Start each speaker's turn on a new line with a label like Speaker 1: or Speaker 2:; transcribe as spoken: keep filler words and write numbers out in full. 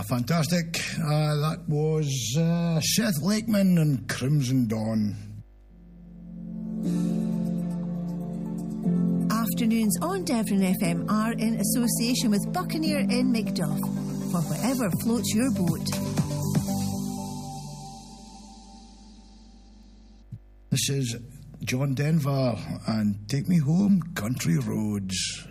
Speaker 1: Ah, fantastic. Uh, that was uh, Seth Lakeman and Crimson Dawn.
Speaker 2: Afternoons on Devon F M are in association with Buccaneer in Macduff for whatever floats your boat.
Speaker 1: This is John Denver and Take Me Home, Country Roads.